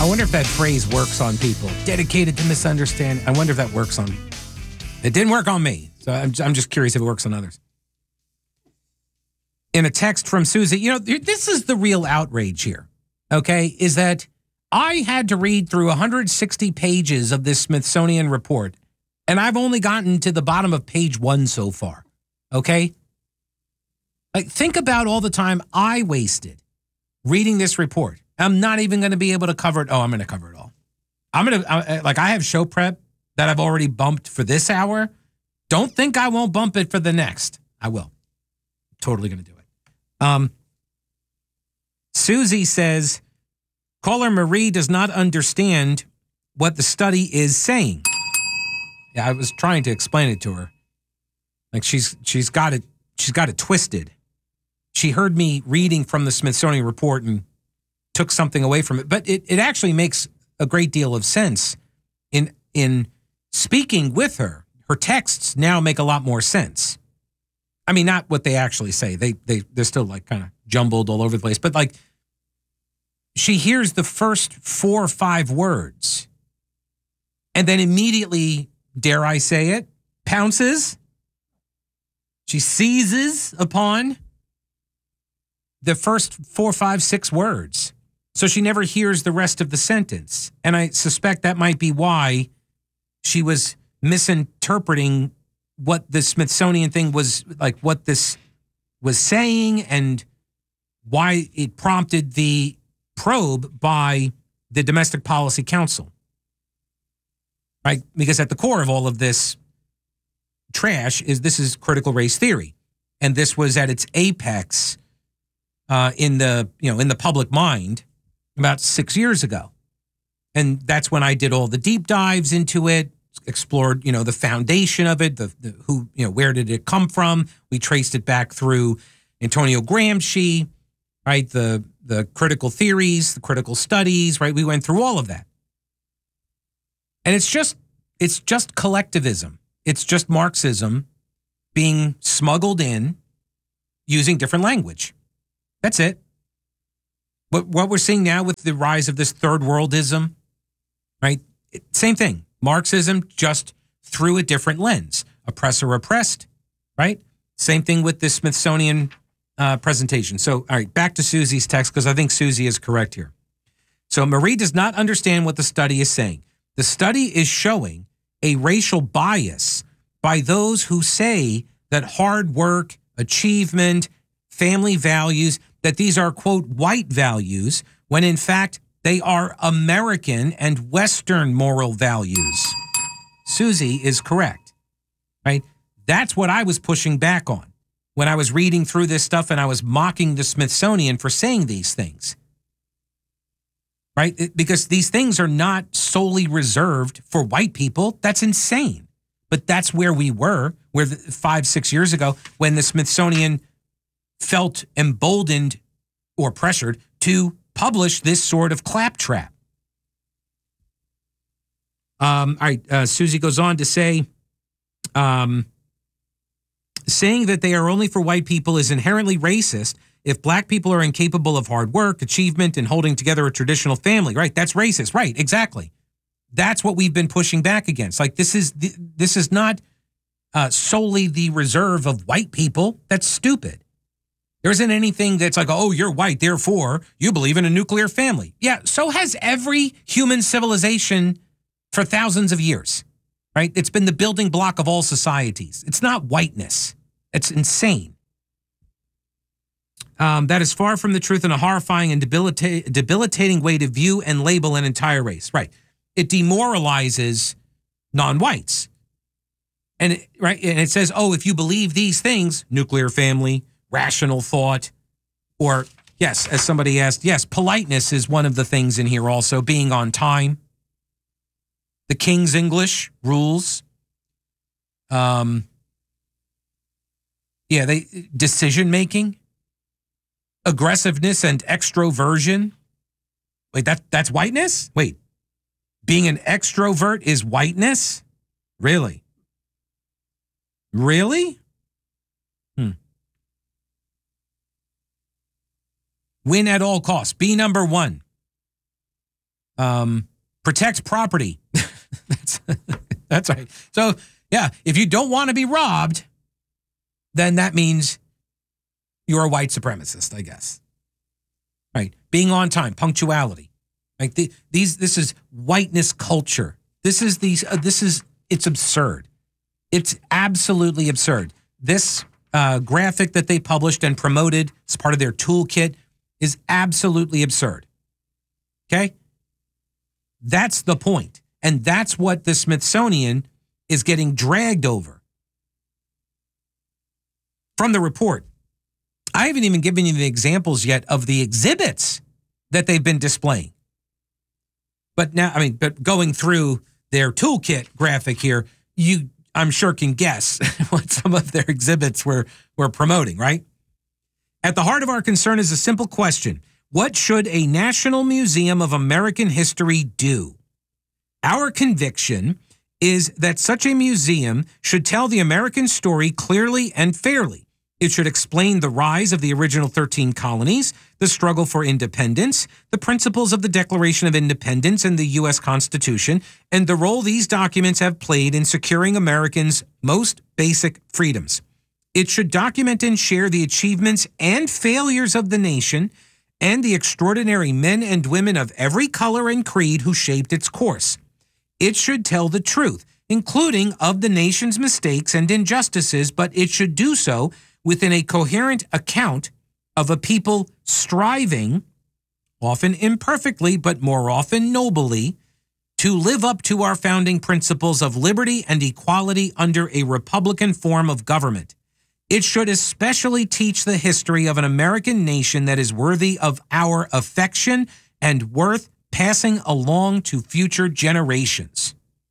I wonder if that phrase works on people. Dedicated to misunderstand. I wonder if that works on. It didn't work on me, so I'm just curious if it works on others. In a text from Susie, this is the real outrage here, okay, is that I had to read through 160 pages of this Smithsonian report, and I've only gotten to the bottom of page 1 so far, okay? Like, think about all the time I wasted reading this report. I'm not even going to be able to cover it. Oh, I'm going to cover it all. I have show prep that I've already bumped for this hour. Don't think I won't bump it for the next. I will. Totally going to do it. Susie says, caller Marie does not understand what the study is saying. Yeah, I was trying to explain it to her. Like she's got it twisted. She heard me reading from the Smithsonian report and took something away from it. But it actually makes a great deal of sense in speaking with her. Her texts now make a lot more sense. I mean, not what they actually say. They're still like kind of jumbled all over the place. But like, she hears the first 4 or 5 words and then immediately, dare I say it, pounces. She seizes upon the first 4, 5, 6 words. So she never hears the rest of the sentence. And I suspect that might be why she was misinterpreting what the Smithsonian thing was, like what this was saying and why it prompted the probe by the Domestic Policy Council. Right? Because at the core of all of this trash is critical race theory. And this was at its apex in the public mind about 6 years ago. And that's when I did all the deep dives into it, explored, the foundation of it, where did it come from? We traced it back through Antonio Gramsci, right? The critical theories, the critical studies, right? We went through all of that. And it's just collectivism. It's just Marxism being smuggled in using different language. That's it. What we're seeing now with the rise of this third worldism, right? Same thing. Marxism just through a different lens. Oppressor oppressed, right? Same thing with the Smithsonian presentation. So, all right, back to Susie's text because I think Susie is correct here. So Marie does not understand what the study is saying. The study is showing a racial bias by those who say that hard work, achievement, family values, that these are, quote, white values, when in fact they are American and Western moral values. Susie is correct, right? That's what I was pushing back on when I was reading through this stuff and I was mocking the Smithsonian for saying these things, right? Because these things are not solely reserved for white people. That's insane. But that's where we were, 5-6 years ago, when the Smithsonian felt emboldened or pressured to publish this sort of claptrap. All right, Susie goes on to say, saying that they are only for white people is inherently racist. If black people are incapable of hard work, achievement, and holding together a traditional family, right? That's racist, right? Exactly. That's what we've been pushing back against. Like this is not solely the reserve of white people. That's stupid. There isn't anything that's like, oh, you're white, therefore you believe in a nuclear family. Yeah, so has every human civilization for thousands of years, right? It's been the building block of all societies. It's not whiteness. It's insane. That is far from the truth and a horrifying and debilitating way to view and label an entire race. Right. It demoralizes non-whites. And it says, oh, if you believe these things, nuclear family, rational thought, or yes, as somebody asked, yes, politeness is one of the things in here also, being on time. The King's English rules. Decision making. Aggressiveness and extroversion. Wait, that's whiteness? Wait, being an extrovert is whiteness? Really? Really? Win at all costs. Be number one. Protect property. That's right. So, yeah, if you don't want to be robbed, then that means you're a white supremacist, I guess. Right? Being on time, punctuality. Like this is whiteness culture. It's absurd. It's absolutely absurd. This graphic that they published and promoted as part of their toolkit is absolutely absurd. Okay? That's the point. And that's what the Smithsonian is getting dragged over. From the report, I haven't even given you the examples yet of the exhibits that they've been displaying. But going through their toolkit graphic here, I'm sure can guess what some of their exhibits were promoting, right? At the heart of our concern is a simple question. What should a National Museum of American History do? Our conviction is that such a museum should tell the American story clearly and fairly. It should explain the rise of the original 13 colonies, the struggle for independence, the principles of the Declaration of Independence and the U.S. Constitution, and the role these documents have played in securing Americans' most basic freedoms. It should document and share the achievements and failures of the nation and the extraordinary men and women of every color and creed who shaped its course. It should tell the truth, including of the nation's mistakes and injustices, but it should do so within a coherent account of a people striving, often imperfectly but more often nobly, to live up to our founding principles of liberty and equality under a republican form of government. It should especially teach the history of an American nation that is worthy of our affection and worth passing along to future generations.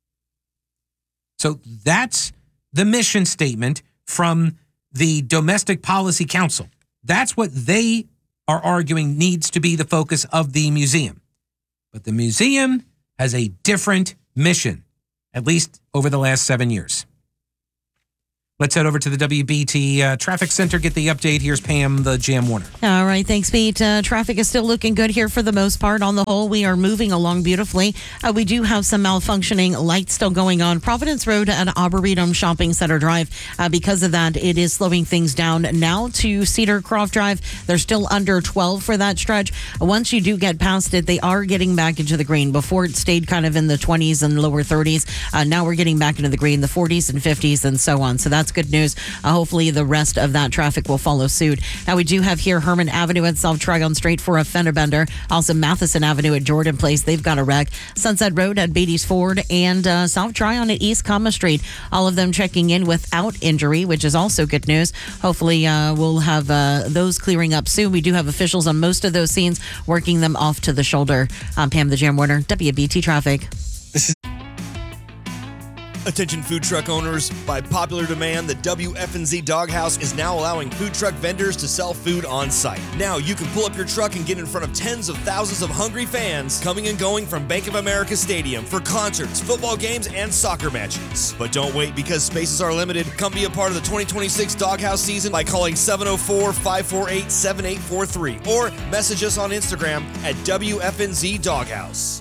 So that's the mission statement from the Domestic Policy Council. That's what they are arguing needs to be the focus of the museum. But the museum has a different mission, at least over the last 7 years. Let's head over to the WBT Traffic Center, get the update. Here's Pam, the Jam Warner. All right, thanks, Pete. Traffic is still looking good here for the most part. On the whole, we are moving along beautifully. We do have some malfunctioning lights still going on. Providence Road at Arboretum Shopping Center Drive. Because of that, it is slowing things down now to Cedar Croft Drive. They're still under 12 for that stretch. Once you do get past it, they are getting back into the green. Before it stayed kind of in the 20s and lower 30s. Now we're getting back into the green, the 40s and 50s and so on. So that's good news. Hopefully the rest of that traffic will follow suit. Now we do have here Herman Avenue at South Trigon Street for a fender bender. Also Matheson Avenue at Jordan Place. They've got a wreck. Sunset Road at Beatty's Ford and South Trigon at East Comma Street. All of them checking in without injury, which is also good news. Hopefully we'll have those clearing up soon. We do have officials on most of those scenes working them off to the shoulder. I'm Pam the Jam Warner, WBT Traffic. Attention food truck owners, by popular demand, the WFNZ Doghouse is now allowing food truck vendors to sell food on site. Now you can pull up your truck and get in front of tens of thousands of hungry fans coming and going from Bank of America Stadium for concerts, football games, and soccer matches. But don't wait, because spaces are limited. Come be a part of the 2026 Doghouse season by calling 704-548-7843 or message us on Instagram at WFNZ Doghouse.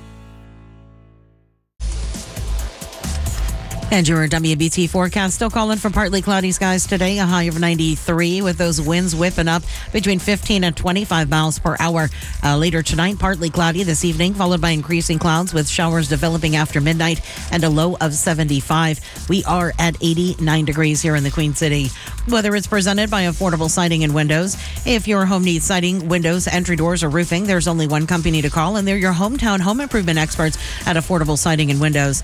And your WBT forecast still calling for partly cloudy skies today, a high of 93 with those winds whipping up between 15 and 25 miles per hour. Later tonight, partly cloudy this evening, followed by increasing clouds with showers developing after midnight and a low of 75. We are at 89 degrees here in the Queen City. Weather is presented by Affordable Siding and Windows. If your home needs siding, windows, entry doors, or roofing, there's only one company to call, and they're your hometown home improvement experts at Affordable Siding and Windows.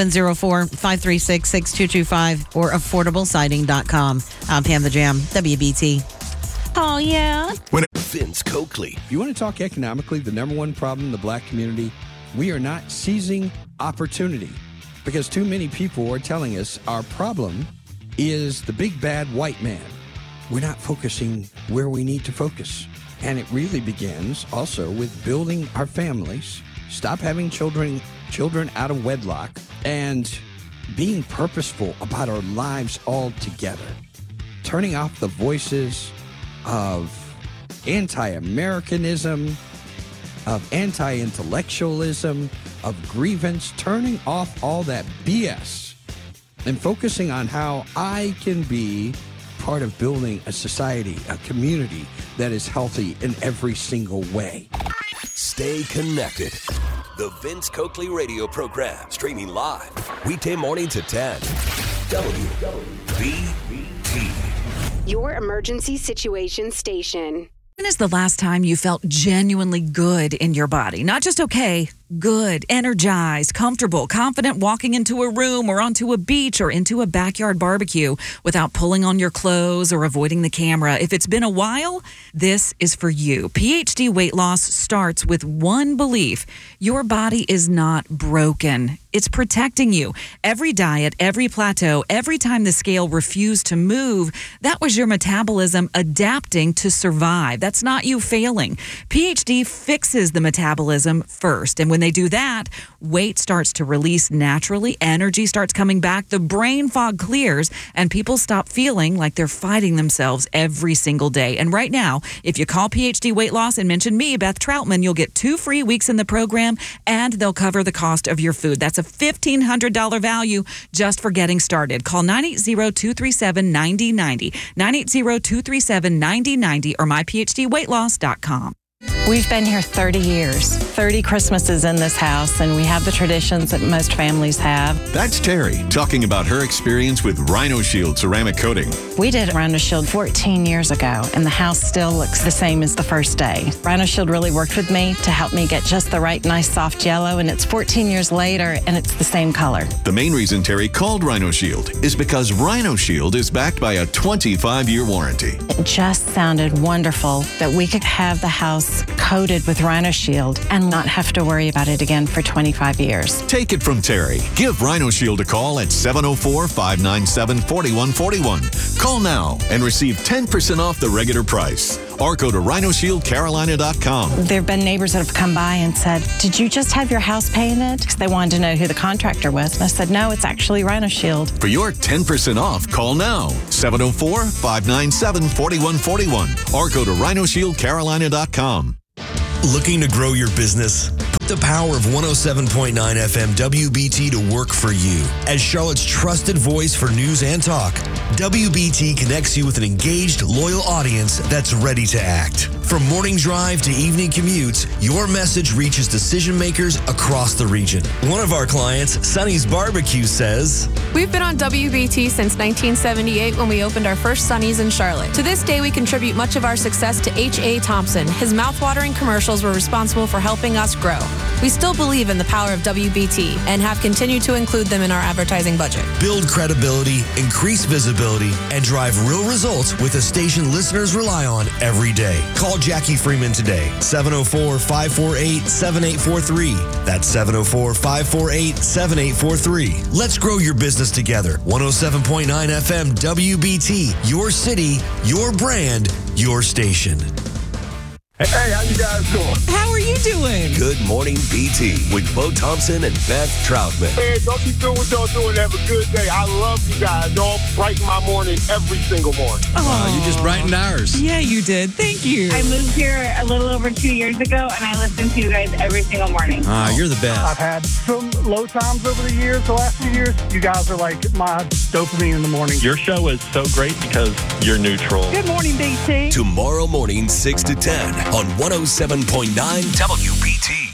704-536-6225 or affordablesiding.com. I'm Pam the Jam, WBT. Oh, yeah. Vince Coakley. You want to talk economically, the number one problem in the black community? We are not seizing opportunity because too many people are telling us our problem is the big bad white man. We're not focusing where we need to focus. And it really begins also with building our families, stop having children out of wedlock, and being purposeful about our lives altogether. Turning off the voices of anti-Americanism, of anti-intellectualism, of grievance, turning off all that BS and focusing on how I can be part of building a society, a community that is healthy in every single way. Stay connected. The Vince Coakley radio program, streaming live, weekday morning to 10. WBT. Your emergency situation station. When is the last time you felt genuinely good in your body? Not just okay, good, energized, comfortable, confident walking into a room or onto a beach or into a backyard barbecue without pulling on your clothes or avoiding the camera. If it's been a while, this is for you. PhD Weight Loss starts with one belief: your body is not broken. It's protecting you. Every diet, every plateau, every time the scale refused to move, that was your metabolism adapting to survive. That's not you failing. PhD fixes the metabolism first. And when they do that, weight starts to release naturally, energy starts coming back, the brain fog clears, and people stop feeling like they're fighting themselves every single day. And right now, if you call PhD Weight Loss and mention me, Beth Troutman, you'll get 2 free weeks in the program, and they'll cover the cost of your food. That's a $1,500 value just for getting started. Call 980-237-9090, 980-237-9090, or myphdweightloss.com. We've been here 30 years, 30 Christmases in this house, and we have the traditions that most families have. That's Terry talking about her experience with Rhino Shield ceramic coating. We did Rhino Shield 14 years ago, and the house still looks the same as the first day. Rhino Shield really worked with me to help me get just the right nice soft yellow, and it's 14 years later, and it's the same color. The main reason Terry called Rhino Shield is because Rhino Shield is backed by a 25-year warranty. It just sounded wonderful that we could have the house coated with Rhino Shield and not have to worry about it again for 25 years. Take it from Terry. Give Rhino Shield a call at 704-597-4141. Call now and receive 10% off the regular price. Or go to rhinoshieldcarolina.com. There have been neighbors that have come by and said, "Did you just have your house painted?" Because they wanted to know who the contractor was. And I said, "No, it's actually Rhino Shield." For your 10% off, call now. 704-597-4141. Or go to rhinoshieldcarolina.com. Looking to grow your business? Put the power of 107.9 FM WBT to work for you. As Charlotte's trusted voice for news and talk, WBT connects you with an engaged, loyal audience that's ready to act. From morning drive to evening commutes, your message reaches decision makers across the region. One of our clients, Sonny's Barbecue, says, "We've been on WBT since 1978 when we opened our first Sonny's in Charlotte. To this day, we contribute much of our success to H.A. Thompson. His mouthwatering commercials were responsible for helping us grow. We still believe in the power of WBT and have continued to include them in our advertising budget." Build credibility, increase visibility, and drive real results with a station listeners rely on every day. Call Jackie Freeman today, 704-548-7843. That's 704-548-7843. Let's grow your business together. 107.9 FM WBT, your city, your brand, your station. Hey, how you guys doing? How are you doing? Good Morning BT with Bo Thompson and Beth Troutman. Hey, don't you do what y'all doing. Have a good day. I love you guys. Y'all brighten my morning every single morning. Oh, you just brightened ours. Yeah, you did. Thank you. I moved here a little over 2 years ago, and I listen to you guys every single morning. You're the best. I've had some low times over the years, the last few years. You guys are like my dopamine in the morning. Your show is so great because you're neutral. Good morning, BT. Tomorrow morning, 6 to 10 on 107.9 WBT.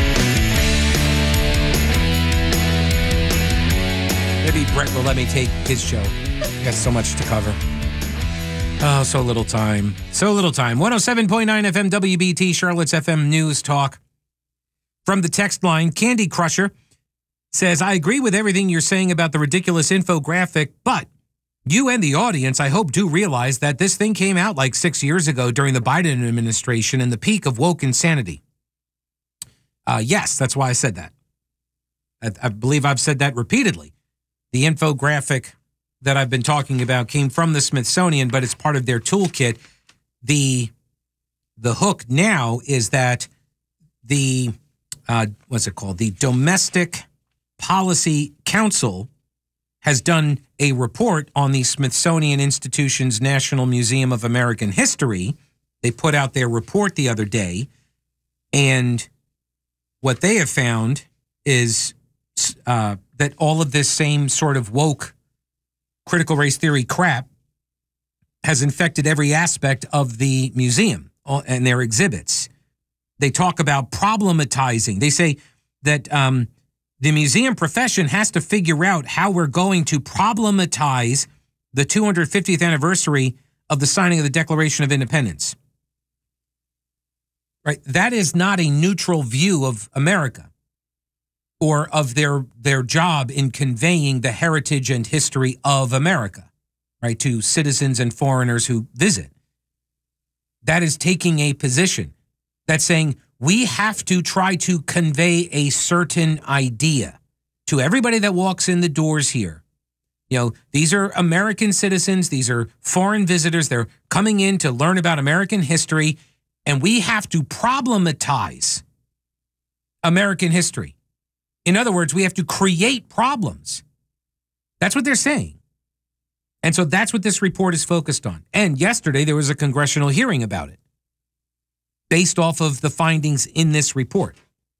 Maybe Brett will let me take his show. We got so much to cover. Oh, so little time. So little time. 107.9 FM WBT, Charlotte's FM News Talk. From the text line, Candy Crusher says, "I agree with everything you're saying about the ridiculous infographic, but you and the audience, I hope, do realize that this thing came out like 6 years ago during the Biden administration and the peak of woke insanity." Yes, that's why I said that. I believe I've said that repeatedly. The infographic that I've been talking about came from the Smithsonian, but it's part of their toolkit. The hook now is that the, what's it called? The Domestic Policy Council has done a report on the Smithsonian Institution's National Museum of American History. They put out their report the other day, And what they have found is that all of this same sort of woke critical race theory crap has infected every aspect of the museum and their exhibits. They talk about problematizing. They say that the museum profession has to figure out how we're going to problematize the 250th anniversary of the signing of the Declaration of Independence. Right? That is not a neutral view of America or of their job in conveying the heritage and history of America, right, to citizens and foreigners who visit. That is taking a position that's saying we have to try to convey a certain idea to everybody that walks in the doors here. You know, these are American citizens. These are foreign visitors. They're coming in to learn about American history, and we have to problematize American history. In other words, we have to create problems. That's what they're saying. And so that's what this report is focused on. And yesterday, there was a congressional hearing about it, based off of the findings in this report.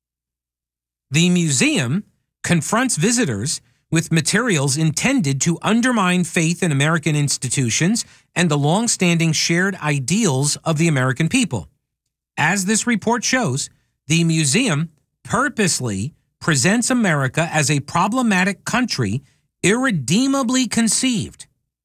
The museum confronts visitors with materials intended to undermine faith in American institutions and the long-standing shared ideals of the American people. As this report shows, the museum purposely presents America as a problematic country, irredeemably conceived.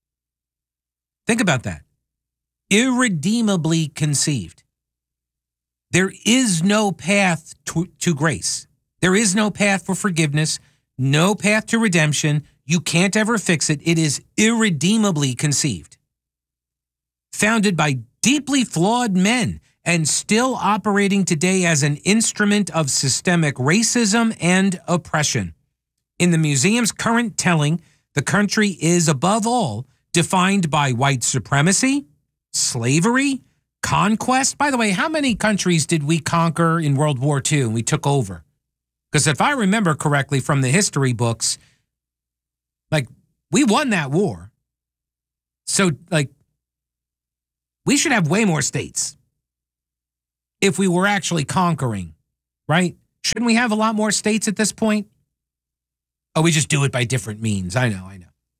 Think about that. Irredeemably conceived. There is no path to grace. There is no path for forgiveness, no path to redemption. You can't ever fix it. It is irredeemably conceived. Founded by deeply flawed men and still operating today as an instrument of systemic racism and oppression. In the museum's current telling, the country is, above all, defined by white supremacy, slavery, conquest. By the way, how many countries did we conquer in World War II and we took over? Because if I remember correctly from the history books, like, we won that war. So, like, we should have way more states if we were actually conquering, right? Shouldn't we have a lot more states at this point? Oh, we just do it by different means. I know.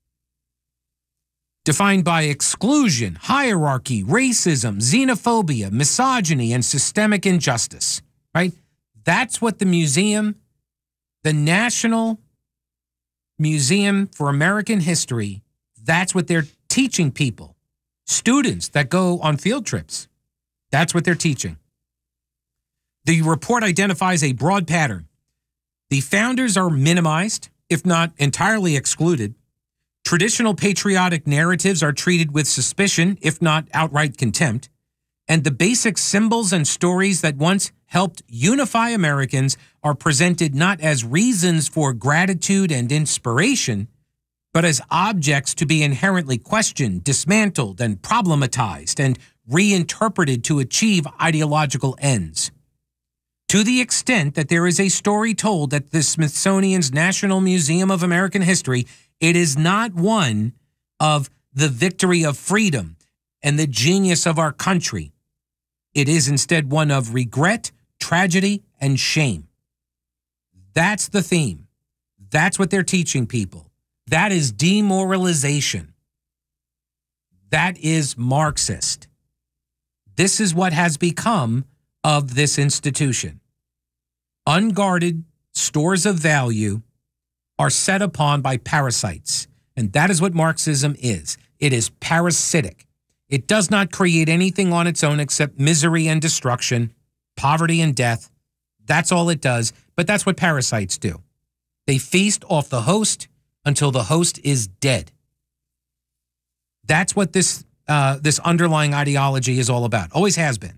Defined by exclusion, hierarchy, racism, xenophobia, misogyny, and systemic injustice, right? That's what the museum, the National Museum for American History, that's what they're teaching people. Students that go on field trips, that's what they're teaching. The report identifies a broad pattern. The founders are minimized, if not entirely excluded. Traditional patriotic narratives are treated with suspicion, if not outright contempt. And the basic symbols and stories that once helped unify Americans are presented not as reasons for gratitude and inspiration, but as objects to be inherently questioned, dismantled, and problematized, and reinterpreted to achieve ideological ends. To the extent that there is a story told at the Smithsonian's National Museum of American History, it is not one of the victory of freedom and the genius of our country. It is instead one of regret, tragedy, and shame. That's the theme. That's what they're teaching people. That is demoralization. That is Marxist. This is what has become of this institution. Unguarded stores of value are set upon by parasites. And that is what Marxism is. It is parasitic. It does not create anything on its own except misery and destruction, poverty and death. That's all it does. But that's what parasites do. They feast off the host until the host is dead. That's what this underlying ideology is all about. Always has been.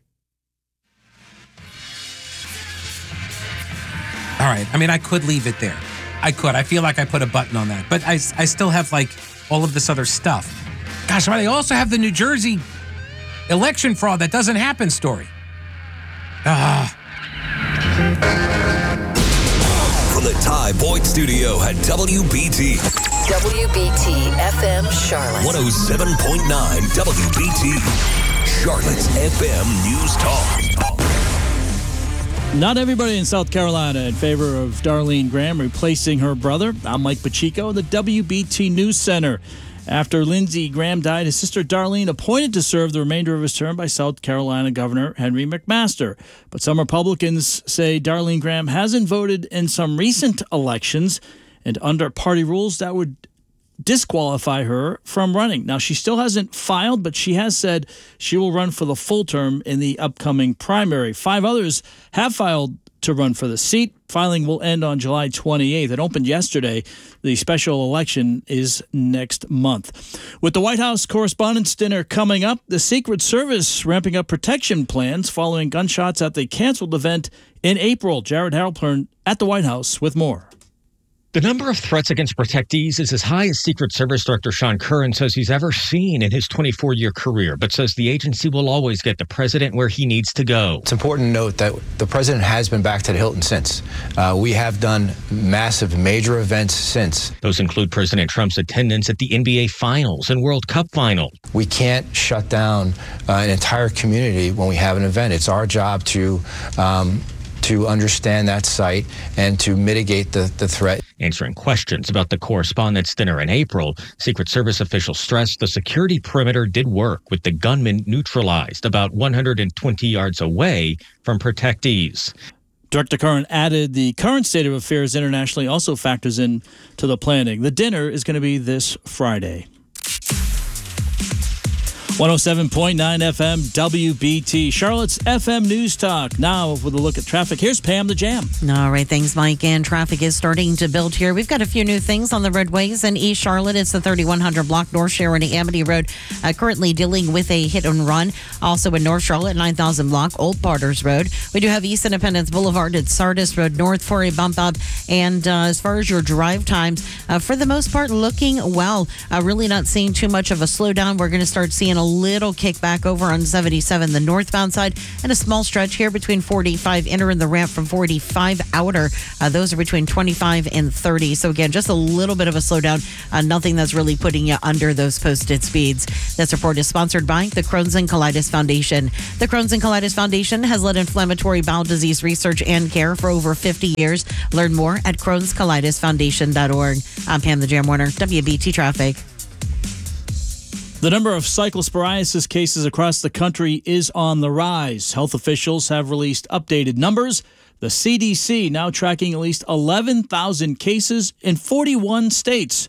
All right. I mean, I could leave it there. I could. I feel like I put a button on that. But I still have, like, all of this other stuff. Gosh, they also have the New Jersey election fraud that doesn't happen story. From the Ty Boyd Studio at WBT. WBT FM Charlotte. 107.9 WBT. Charlotte's FM News Talk. Not everybody in South Carolina in favor of Darlene Graham replacing her brother. I'm Mike Pacheco, the WBT News Center. After Lindsey Graham died, his sister Darlene appointed to serve the remainder of his term by South Carolina Governor Henry McMaster. But some Republicans say Darlene Graham hasn't voted in some recent elections, and under party rules that would disqualify her from running. Now, she still hasn't filed, but she has said she will run for the full term in the upcoming primary. 5 others have filed to run for the seat. Filing will end on July 28th. It opened yesterday. The special election is next month. With the White House Correspondents' Dinner coming up, the Secret Service ramping up protection plans following gunshots at the canceled event in April. Jared Halpern at the White House with more. The number of threats against protectees is as high as Secret Service Director Sean Curran says he's ever seen in his 24-year career, but says the agency will always get the president where he needs to go. It's important to note that the president has been back to the Hilton since. We have done massive, major events since. Those include President Trump's attendance at the NBA Finals and World Cup Final. We can't shut down an entire community when we have an event. It's our job to understand that site and to mitigate the threat. Answering questions about the Correspondents' Dinner in April, Secret Service officials stressed the security perimeter did work, with the gunman neutralized about 120 yards away from protectees. Director Curran added the current state of affairs internationally also factors in to the planning. The dinner is going to be this Friday. 107.9 FM WBT, Charlotte's FM News Talk. Now with a look at traffic, here's Pam the Jam. All right, thanks, Mike. And traffic is starting to build here. We've got a few new things on the roadways in East Charlotte. It's the 3100 block North Sharon to Amity Road, currently dealing with a hit and run. Also in North Charlotte, 9000 block Old Potters Road. We do have East Independence Boulevard at Sardis Road North for a bump up. And as far as your drive times, for the most part, looking well. Really not seeing too much of a slowdown. We're going to start seeing a little kickback over on 77, the northbound side, and a small stretch here between 45 entering the ramp from 45 outer. Those are between 25 and 30. So again, just a little bit of a slowdown. Nothing that's really putting you under those posted speeds. This report is sponsored by the Crohn's and Colitis Foundation. The Crohn's and Colitis Foundation has led inflammatory bowel disease research and care for over 50 years. Learn more at crohnscolitisfoundation.org. I'm Pam the Jam Warner, WBT Traffic. The number of cyclosporiasis cases across the country is on the rise. Health officials have released updated numbers. The CDC now tracking at least 11,000 cases in 41 states.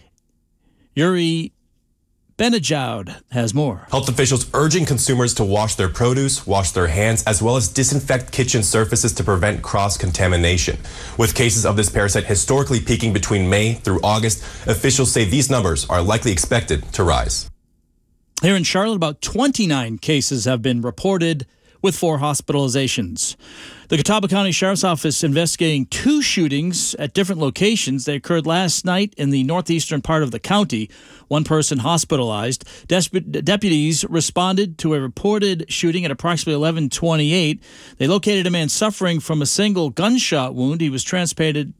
Yuri Benajoud has more. Health officials urging consumers to wash their produce, wash their hands, as well as disinfect kitchen surfaces to prevent cross-contamination. With cases of this parasite historically peaking between May through August, officials say these numbers are likely expected to rise. Here in Charlotte, about 29 cases have been reported, with 4 hospitalizations. The Catawba County Sheriff's Office investigating 2 shootings at different locations. They occurred last night in the northeastern part of the county. 1 person hospitalized. Deputies responded to a reported shooting at approximately 11:28. They located a man suffering from a single gunshot wound. He was transported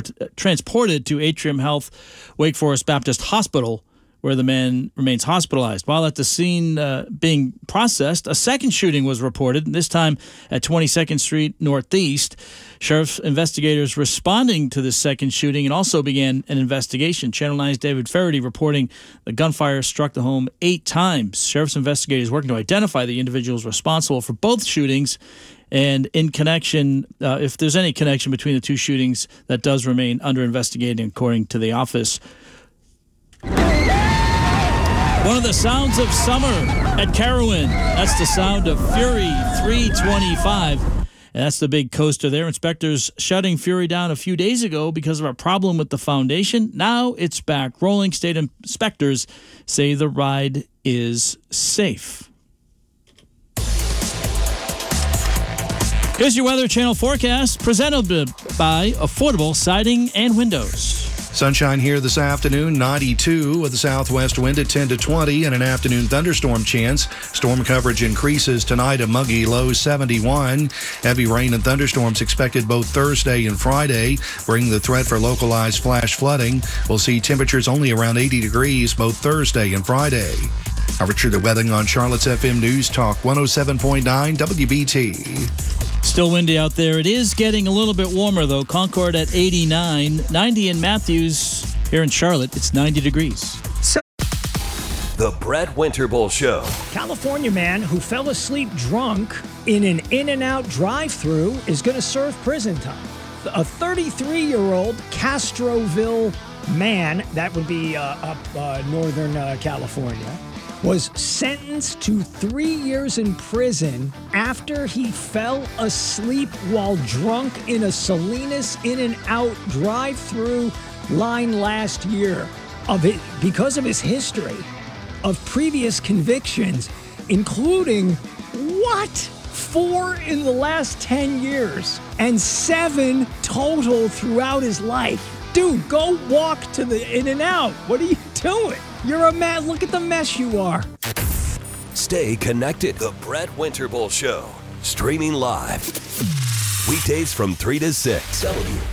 to Atrium Health Wake Forest Baptist Hospital, where the man remains hospitalized. While at the scene being processed, a second shooting was reported, this time at 22nd Street Northeast. Sheriff's investigators responding to the second shooting and also began an investigation. Channel 9's David Faraday reporting the gunfire struck the home 8 times. Sheriff's investigators working to identify the individuals responsible for both shootings, and in connection, if there's any connection between the 2 shootings, that does remain under investigation, according to the office. One of the sounds of summer at Carowin. That's the sound of Fury 325. And that's the big coaster there. Inspectors shutting Fury down a few days ago because of a problem with the foundation. Now it's back rolling. State inspectors say the ride is safe. Here's your Weather Channel forecast presented by Affordable Siding and Windows. Sunshine here this afternoon, 92 with a southwest wind at 10 to 20 and an afternoon thunderstorm chance. Storm coverage increases tonight, a muggy low 71. Heavy rain and thunderstorms expected both Thursday and Friday, bringing the threat for localized flash flooding. We'll see temperatures only around 80 degrees both Thursday and Friday. I'm Richard Weathing on Charlotte's FM News Talk 107.9 WBT. Still windy out there. It is getting a little bit warmer, though. Concord at 89, 90 in Matthews. Here in Charlotte, it's 90 degrees. The Brett Winterbull Show. California man who fell asleep drunk in an In-N-Out drive-thru is going to serve prison time. A 33-year-old Castroville man, that would be up northern California, was sentenced to 3 years in prison after he fell asleep while drunk in a Salinas In-N-Out drive-thru line last year because of his history of previous convictions, including 4 in the last 10 years and 7 total throughout his life. Dude, go walk to the In-N-Out. What are you doing? You're a man. Look at the mess you are. Stay connected. The Brett Winterbull Show. Streaming live. Weekdays from 3 to 6.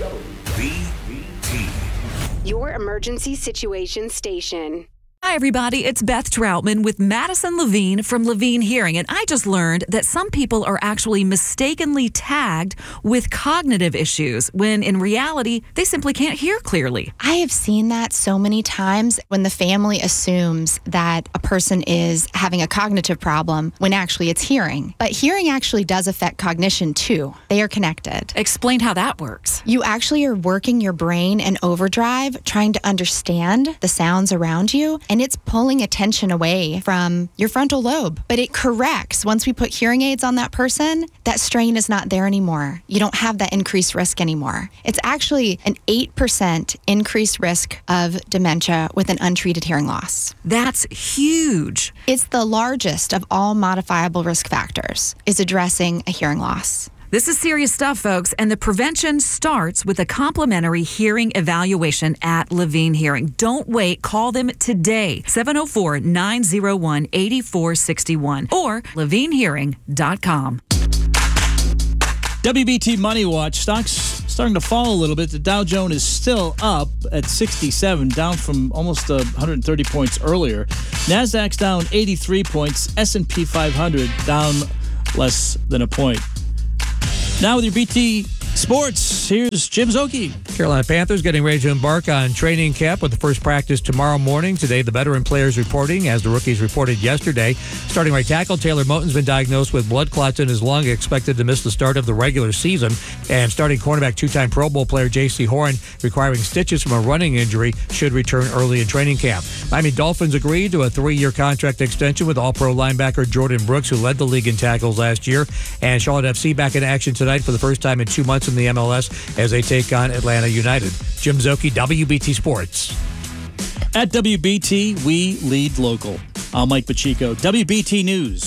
WBT. Your emergency situation station. Hi, everybody. It's Beth Troutman with Madison Levine from Levine Hearing. And I just learned that some people are actually mistakenly tagged with cognitive issues when in reality, they simply can't hear clearly. I have seen that so many times when the family assumes that a person is having a cognitive problem when actually it's hearing. But hearing actually does affect cognition too. They are connected. Explain how that works. You actually are working your brain in overdrive, trying to understand the sounds around you. And it's pulling attention away from your frontal lobe. But it corrects. Once we put hearing aids on that person, that strain is not there anymore. You don't have that increased risk anymore. It's actually an 8% increased risk of dementia with an untreated hearing loss. That's huge. It's the largest of all modifiable risk factors, is addressing a hearing loss. This is serious stuff, folks, and the prevention starts with a complimentary hearing evaluation at Levine Hearing. Don't wait. Call them today, 704-901-8461 or levinehearing.com. WBT Money Watch. Stocks starting to fall a little bit. The Dow Jones is still up at 67, down from almost 130 points earlier. NASDAQ's down 83 points. S&P 500 down less than a point. Now with your BT Sports, here's Jim Szoke. Carolina Panthers getting ready to embark on training camp with the first practice tomorrow morning. Today, the veteran players reporting, as the rookies reported yesterday. Starting right tackle, Taylor Moton's been diagnosed with blood clots in his lung, expected to miss the start of the regular season. And starting cornerback, two-time Pro Bowl player J.C. Horn, requiring stitches from a running injury, should return early in training camp. Miami Dolphins agreed to a 3-year contract extension with All-Pro linebacker Jordan Brooks, who led the league in tackles last year. And Charlotte FC back in action tonight for the first time in 2 months in the MLS as they take on Atlanta United. Jim Szoke, WBT Sports. At WBT, we lead local. I'm Mike Pacheco, WBT News.